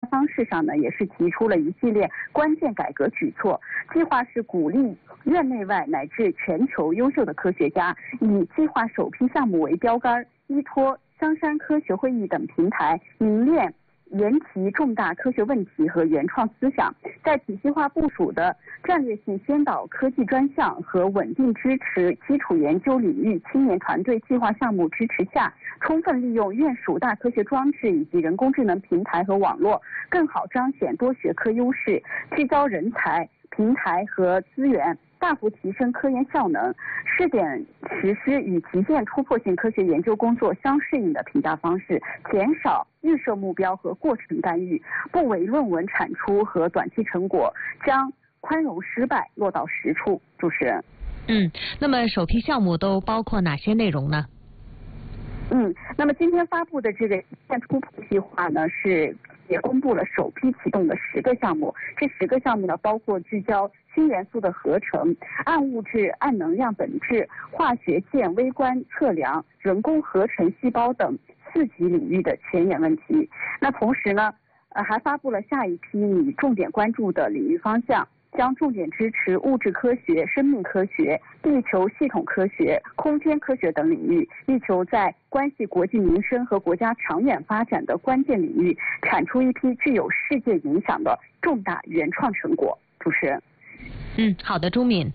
方式上呢，也是提出了一系列关键改革举措，计划是鼓励院内外乃至全球优秀的科学家，以计划首批项目为标杆，依托香山科学会议等平台，凝练研提重大科学问题和原创思想，在体系化部署的战略性先导科技专项和稳定支持基础研究领域青年团队计划项目支持下，充分利用院属大科学装置以及人工智能平台和网络，更好彰显多学科优势，聚焦人才、平台和资源，大幅提升科研效能，试点实施与极限突破性科学研究工作相适应的评价方式，减少预设目标和过程干预，不唯论文产出和短期成果，将宽容失败落到实处。主持人。 那么首批项目都包括哪些内容呢？ 那么今天发布的这个极限突破计划呢，也公布了首批启动的10个项目。这10个项目呢，包括聚焦新元素的合成、暗物质、暗能量本质、化学键微观测量、人工合成细胞等4级领域的前沿问题。那同时呢，还发布了下一批你重点关注的领域方向，将重点支持物质科学、生命科学、地球系统科学、空间科学等领域，力求在关系国计民生和国家长远发展的关键领域，产出一批具有世界影响的重大原创成果。主持人。 好的，朱敏。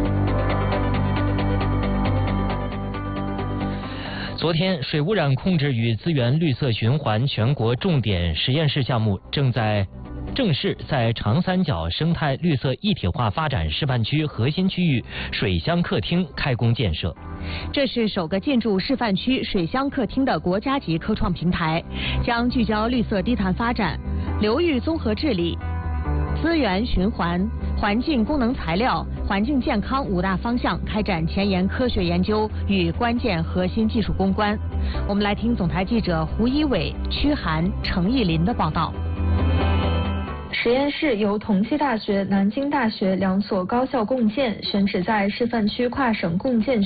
昨天，水污染控制与资源绿色循环全国重点实验室项目正式在长三角生态绿色一体化发展示范区核心区域水乡客厅开工建设。 这是首个进驻示范区水乡客厅的国家级科创平台，将聚焦绿色低碳发展、流域综合治理、资源循环、环境功能材料、环境健康5大方向，开展前沿科学研究与关键核心技术攻关。我们来听总台记者胡一伟、曲涵、程艺林的报道。 实验室由同济大学、南京大学2所高校共建，选址在示范区跨省共建